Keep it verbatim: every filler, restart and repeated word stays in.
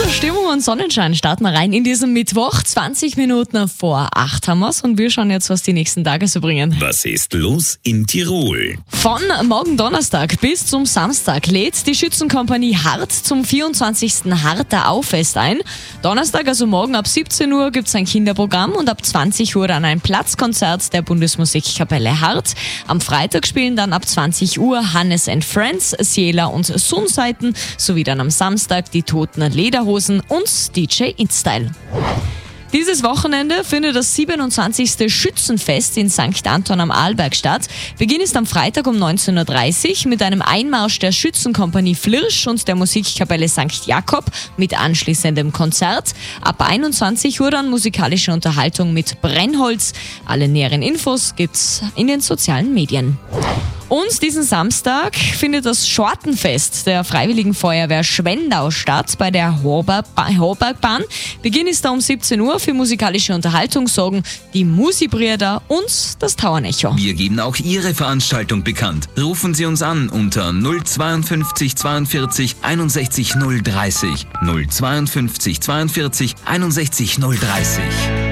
Stimmung und Sonnenschein starten wir rein in diesen Mittwoch. zwanzig Minuten vor acht haben wir's und wir schauen jetzt, was die nächsten Tage so bringen. Was ist los in Tirol? Von morgen Donnerstag bis zum Samstag lädt die Schützenkompanie Hart zum vierundzwanzigsten Harter Auffest ein. Donnerstag, also morgen ab siebzehn Uhr, gibt's ein Kinderprogramm und ab zwanzig Uhr dann ein Platzkonzert der Bundesmusikkapelle Hart. Am Freitag spielen dann ab zwanzig Uhr Hannes and Friends, Siela und Sunseiten sowie dann am Samstag die Toten Lederhosen und D J InStyle. Dieses Wochenende findet das siebenundzwanzigste Schützenfest in Sankt Anton am Arlberg statt. Beginn ist am Freitag um neunzehn Uhr dreißig mit einem Einmarsch der Schützenkompanie Flirsch und der Musikkapelle Sankt Jakob mit anschließendem Konzert. Ab einundzwanzig Uhr dann musikalische Unterhaltung mit Brennholz. Alle näheren Infos gibt's in den sozialen Medien. Und diesen Samstag findet das Schortenfest der Freiwilligen Feuerwehr Schwendau statt bei der Horbergbahn. Beginn ist da um siebzehn Uhr. Für musikalische Unterhaltung sorgen die Musi-Brüder und das Tauernecho. Wir geben auch Ihre Veranstaltung bekannt. Rufen Sie uns an unter null zweiundfünfzig zweiundvierzig einundsechzig null dreißig. null zweiundfünfzig zweiundvierzig einundsechzig null dreißig.